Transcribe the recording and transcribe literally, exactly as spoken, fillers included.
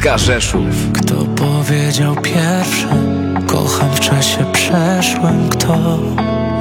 K Rzeszów. Kto powiedział pierwszy? Kocham w czasie przeszłym. Kto?